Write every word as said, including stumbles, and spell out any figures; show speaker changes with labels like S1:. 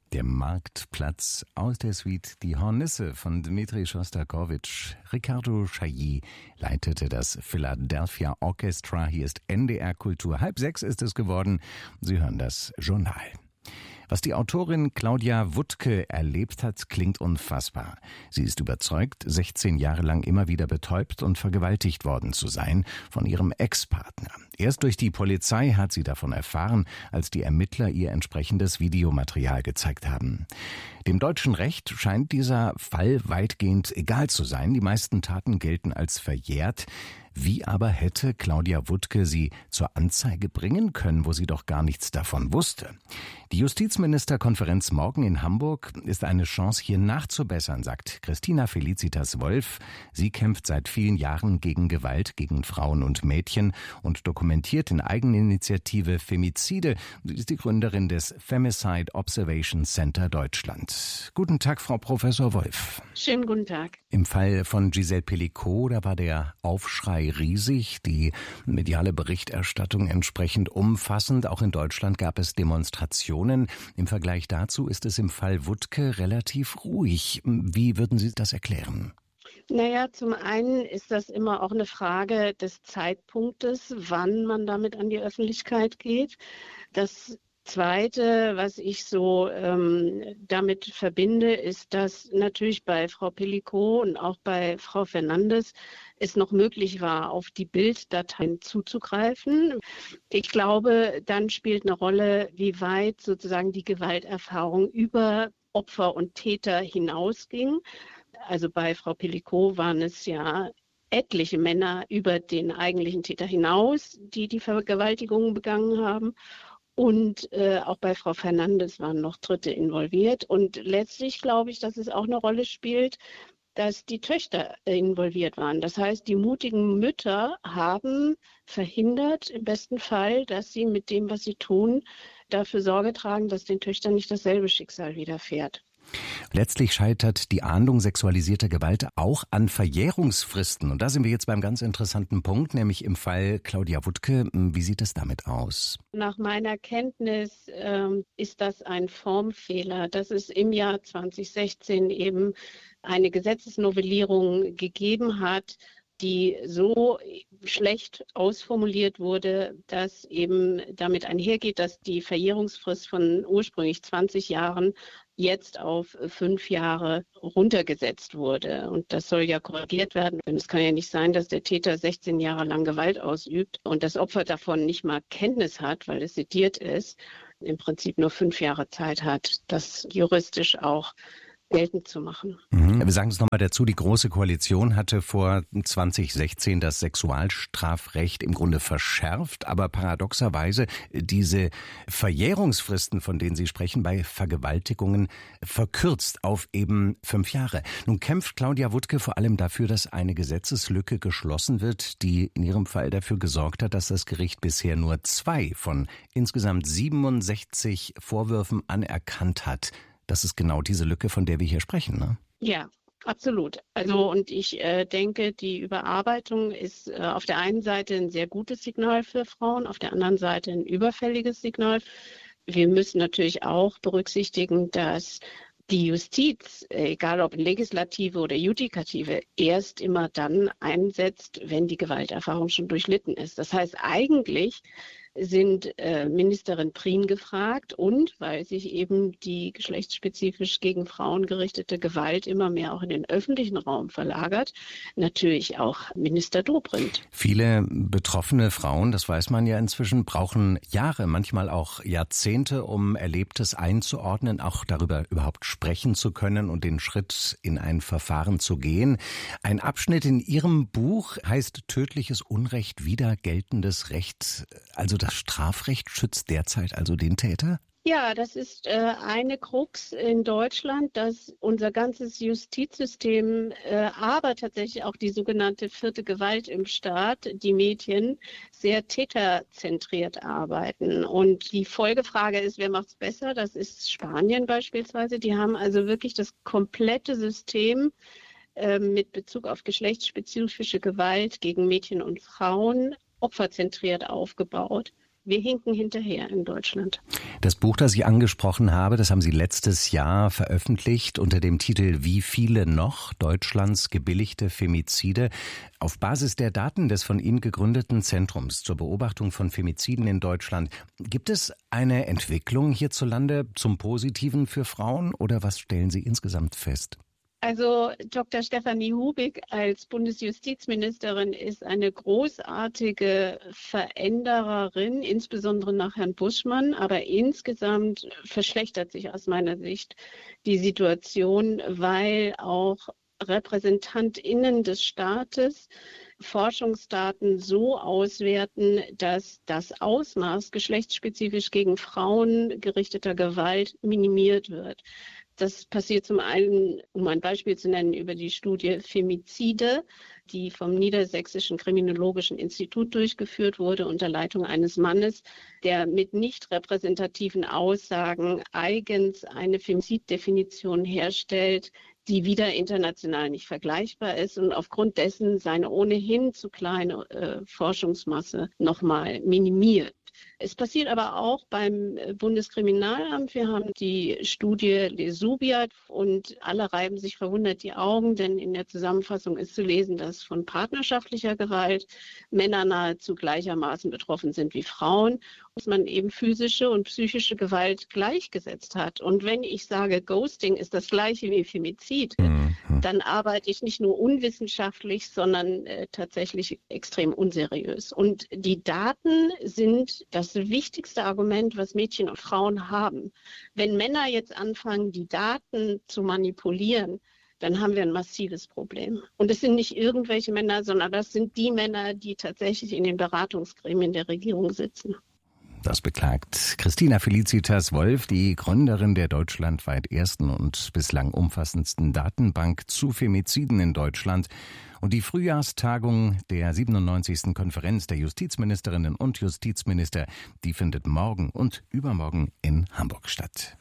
S1: Der Marktplatz aus der Suite Die Hornisse von Dmitri Schostakowitsch. Riccardo Chailly leitete das Philadelphia Orchestra. Hier ist N D R Kultur. Halb sechs ist es geworden. Sie hören das Journal. Was die Autorin Claudia Wuttke erlebt hat, klingt unfassbar. Sie ist überzeugt, sechzehn Jahre lang immer wieder betäubt und vergewaltigt worden zu sein von ihrem Ex-Partner. Erst durch die Polizei hat sie davon erfahren, als die Ermittler ihr entsprechendes Videomaterial gezeigt haben. Dem deutschen Recht scheint dieser Fall weitgehend egal zu sein. Die meisten Taten gelten als verjährt. Wie aber hätte Claudia Wuttke sie zur Anzeige bringen können, wo sie doch gar nichts davon wusste? Die Justizministerkonferenz morgen in Hamburg ist eine Chance, hier nachzubessern, sagt Christina Felicitas Wolf. Sie kämpft seit vielen Jahren gegen Gewalt gegen Frauen und Mädchen und dokumentiert in Eigeninitiative Femizide. Sie ist die Gründerin des Femicide Observation Center Deutschland. Guten Tag, Frau Professor Wolf.
S2: Schönen guten Tag.
S1: Im Fall von Giselle Pelicot, da war der Aufschrei riesig, die mediale Berichterstattung entsprechend umfassend. Auch in Deutschland gab es Demonstrationen. Im Vergleich dazu ist es im Fall Wuttke relativ ruhig. Wie würden Sie das erklären?
S2: Naja, zum einen ist das immer auch eine Frage des Zeitpunktes, wann man damit an die Öffentlichkeit geht. Das Zweite, was ich so ähm, damit verbinde, ist, dass natürlich bei Frau Pelicot und auch bei Frau Fernandes es noch möglich war, auf die Bilddateien zuzugreifen. Ich glaube, dann spielt eine Rolle, wie weit sozusagen die Gewalterfahrung über Opfer und Täter hinausging. Also bei Frau Pelicot waren es ja etliche Männer über den eigentlichen Täter hinaus, die die Vergewaltigungen begangen haben. Und äh, auch bei Frau Fernandes waren noch Dritte involviert. Und letztlich glaube ich, dass es auch eine Rolle spielt, dass die Töchter äh, involviert waren. Das heißt, die mutigen Mütter haben verhindert, im besten Fall, dass sie mit dem, was sie tun, dafür Sorge tragen, dass den Töchtern nicht dasselbe Schicksal widerfährt.
S1: Letztlich scheitert die Ahndung sexualisierter Gewalt auch an Verjährungsfristen. Und da sind wir jetzt beim ganz interessanten Punkt, nämlich im Fall Claudia Wuttke. Wie sieht es damit aus?
S2: Nach meiner Kenntnis ähm, ist das ein Formfehler, dass es im Jahr zwanzig sechzehn eben eine Gesetzesnovellierung gegeben hat, die so schlecht ausformuliert wurde, dass eben damit einhergeht, dass die Verjährungsfrist von ursprünglich zwanzig Jahren jetzt auf fünf Jahre runtergesetzt wurde. Und das soll ja korrigiert werden. Denn es kann ja nicht sein, dass der Täter sechzehn Jahre lang Gewalt ausübt und das Opfer davon nicht mal Kenntnis hat, weil es sediert ist, im Prinzip nur fünf Jahre Zeit hat, das juristisch auch geltend zu machen.
S1: Mhm. Wir sagen es nochmal dazu, die Große Koalition hatte vor zwanzig sechzehn das Sexualstrafrecht im Grunde verschärft, aber paradoxerweise diese Verjährungsfristen, von denen Sie sprechen, bei Vergewaltigungen verkürzt auf eben fünf Jahre. Nun kämpft Claudia Wuttke vor allem dafür, dass eine Gesetzeslücke geschlossen wird, die in ihrem Fall dafür gesorgt hat, dass das Gericht bisher nur zwei von insgesamt siebenundsechzig Vorwürfen anerkannt hat. Das ist genau diese Lücke, von der wir hier sprechen, ne?
S2: Ja, absolut. Also und ich äh, denke, die Überarbeitung ist äh, auf der einen Seite ein sehr gutes Signal für Frauen, auf der anderen Seite ein überfälliges Signal. Wir müssen natürlich auch berücksichtigen, dass die Justiz, egal ob Legislative oder Judikative, erst immer dann einsetzt, wenn die Gewalterfahrung schon durchlitten ist. Das heißt, eigentlich sind äh, Ministerin Prien gefragt und, weil sich eben die geschlechtsspezifisch gegen Frauen gerichtete Gewalt immer mehr auch in den öffentlichen Raum verlagert, natürlich auch Minister Dobrindt.
S1: Viele betroffene Frauen, das weiß man ja inzwischen, brauchen Jahre, manchmal auch Jahrzehnte, um Erlebtes einzuordnen, auch darüber überhaupt sprechen zu können und den Schritt in ein Verfahren zu gehen. Ein Abschnitt in Ihrem Buch heißt Tödliches Unrecht wider geltendes Recht. Also das Strafrecht schützt derzeit also den Täter?
S2: Ja, das ist äh, eine Krux in Deutschland, dass unser ganzes Justizsystem, äh, aber tatsächlich auch die sogenannte vierte Gewalt im Staat, die Medien, sehr täterzentriert arbeiten. Und die Folgefrage ist, wer macht es besser? Das ist Spanien beispielsweise. Die haben also wirklich das komplette System äh, mit Bezug auf geschlechtsspezifische Gewalt gegen Mädchen und Frauen opferzentriert aufgebaut. Wir hinken hinterher in Deutschland.
S1: Das Buch, das ich angesprochen habe, das haben Sie letztes Jahr veröffentlicht unter dem Titel »Wie viele noch? Deutschlands gebilligte Femizide«. Auf Basis der Daten des von Ihnen gegründeten Zentrums zur Beobachtung von Femiziden in Deutschland, gibt es eine Entwicklung hierzulande zum Positiven für Frauen oder was stellen Sie insgesamt fest?
S2: Also Doktor Stefanie Hubig als Bundesjustizministerin ist eine großartige Verändererin, insbesondere nach Herrn Buschmann. Aber insgesamt verschlechtert sich aus meiner Sicht die Situation, weil auch RepräsentantInnen des Staates Forschungsdaten so auswerten, dass das Ausmaß geschlechtsspezifisch gegen Frauen gerichteter Gewalt minimiert wird. Das passiert zum einen, um ein Beispiel zu nennen, über die Studie Femizide, die vom Niedersächsischen Kriminologischen Institut durchgeführt wurde unter Leitung eines Mannes, der mit nicht repräsentativen Aussagen eigens eine Femiziddefinition herstellt, die wieder international nicht vergleichbar ist und aufgrund dessen seine ohnehin zu kleine äh, Forschungsmasse nochmal minimiert. Es passiert aber auch beim Bundeskriminalamt. Wir haben die Studie Lesubia und alle reiben sich verwundert die Augen, denn in der Zusammenfassung ist zu lesen, dass von partnerschaftlicher Gewalt Männer nahezu gleichermaßen betroffen sind wie Frauen, dass man eben physische und psychische Gewalt gleichgesetzt hat. Und wenn ich sage, Ghosting ist das gleiche wie Femizid, mhm. dann arbeite ich nicht nur unwissenschaftlich, sondern äh, tatsächlich extrem unseriös. Und die Daten sind das wichtigste Argument, was Mädchen und Frauen haben. Wenn Männer jetzt anfangen, die Daten zu manipulieren, dann haben wir ein massives Problem. Und es sind nicht irgendwelche Männer, sondern das sind die Männer, die tatsächlich in den Beratungsgremien der Regierung sitzen.
S1: Das beklagt Christina Felicitas Wolf, die Gründerin der deutschlandweit ersten und bislang umfassendsten Datenbank zu Femiziden in Deutschland. Und die Frühjahrstagung der siebenundneunzigsten Konferenz der Justizministerinnen und Justizminister, die findet morgen und übermorgen in Hamburg statt.